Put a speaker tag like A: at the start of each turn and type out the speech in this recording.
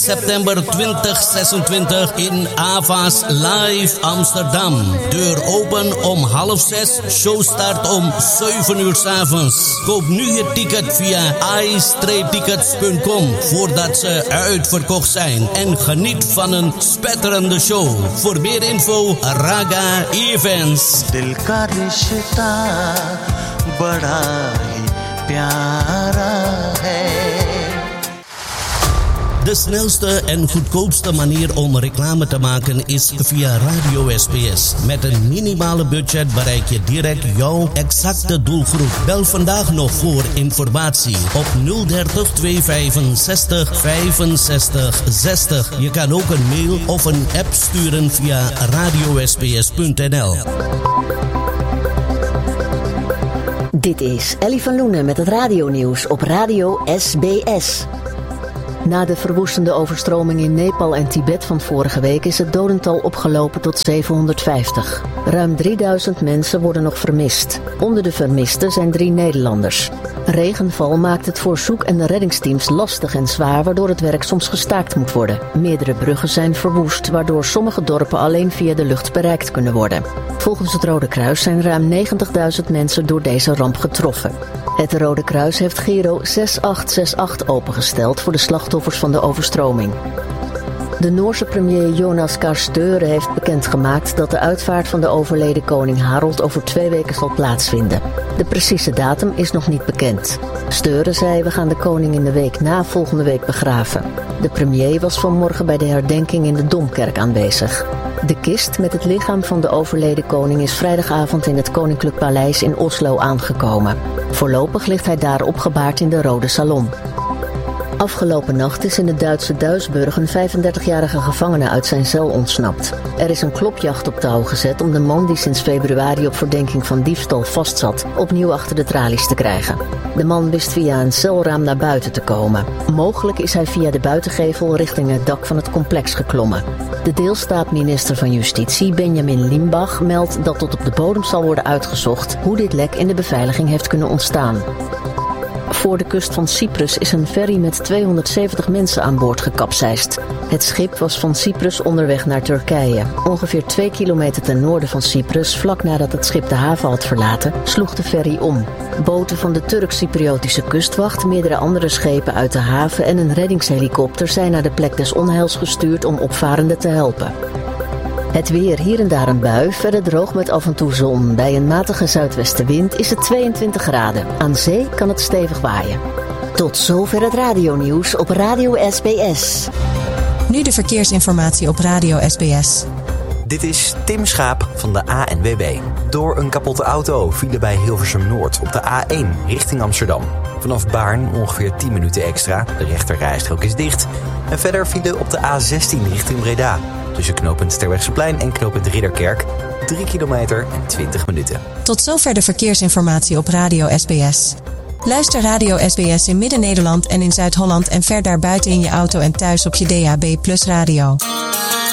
A: september 2026 in Ava's Live Amsterdam. Deur open om 5:30, showstart om 7 uur 's avonds. Koop nu je ticket via i-tickets.com voordat ze uitverkocht zijn. En geniet van een spetterende show. Voor meer info, Raga Events.
B: Dil ka rishta bada hi pyara hai.
A: De snelste en goedkoopste manier om reclame te maken is via Radio SBS. Met een minimale budget bereik je direct jouw exacte doelgroep. Bel vandaag nog voor informatie op 030 265 65 60. Je kan ook een mail of een app sturen via radiosbs.nl.
C: Dit is Ellie van Loenen met het radionieuws op Radio SBS. Na de verwoestende overstroming in Nepal en Tibet van vorige week is het dodental opgelopen tot 750. Ruim 3000 mensen worden nog vermist. Onder de vermisten zijn 3 Nederlanders. Regenval maakt het voor zoek- en reddingsteams lastig en zwaar, waardoor het werk soms gestaakt moet worden. Meerdere bruggen zijn verwoest, waardoor sommige dorpen alleen via de lucht bereikt kunnen worden. Volgens het Rode Kruis zijn ruim 90.000 mensen door deze ramp getroffen. Het Rode Kruis heeft Giro 6868 opengesteld voor de slachtoffers van de overstroming. De Noorse premier Jonas Gahr Støre heeft bekendgemaakt dat de uitvaart van de overleden koning Harald over 2 weken zal plaatsvinden. De precieze datum is nog niet bekend. Støre zei: we gaan de koning in de week na volgende week begraven. De premier was vanmorgen bij de herdenking in de Domkerk aanwezig. De kist met het lichaam van de overleden koning is vrijdagavond in het Koninklijk Paleis in Oslo aangekomen. Voorlopig ligt hij daar opgebaard in de Rode Salon. Afgelopen nacht is in het Duitse Duisburg een 35-jarige gevangene uit zijn cel ontsnapt. Er is een klopjacht op touw gezet om de man die sinds februari op verdenking van diefstal vastzat opnieuw achter de tralies te krijgen. De man wist via een celraam naar buiten te komen. Mogelijk is hij via de buitengevel richting het dak van het complex geklommen. De deelstaatminister van Justitie, Benjamin Limbach, meldt dat tot op de bodem zal worden uitgezocht hoe dit lek in de beveiliging heeft kunnen ontstaan. Voor de kust van Cyprus is een ferry met 270 mensen aan boord gekapseist. Het schip was van Cyprus onderweg naar Turkije. Ongeveer 2 kilometer ten noorden van Cyprus, vlak nadat het schip de haven had verlaten, sloeg de ferry om. Boten van de Turk-Cypriotische kustwacht, meerdere andere schepen uit de haven en een reddingshelikopter zijn naar de plek des onheils gestuurd om opvarenden te helpen. Het weer, hier en daar een bui, verder droog met af en toe zon. Bij een matige zuidwestenwind is het 22 graden. Aan zee kan het stevig waaien. Tot zover het radionieuws op Radio SBS.
D: Nu de verkeersinformatie op Radio SBS.
E: Dit is Tim Schaap van de ANWB. Door een kapotte auto vielen bij Hilversum Noord op de A1 richting Amsterdam. Vanaf Baarn ongeveer 10 minuten extra. De rechterrijstrook is dicht. En verder vielen op de A16 richting Breda. Tussen knooppunt Terwegsplein en knooppunt Ridderkerk 3 kilometer en 20 minuten.
D: Tot zover de verkeersinformatie op Radio SBS. Luister Radio SBS in Midden-Nederland en in Zuid-Holland en ver daarbuiten in je auto en thuis op je DAB+ radio.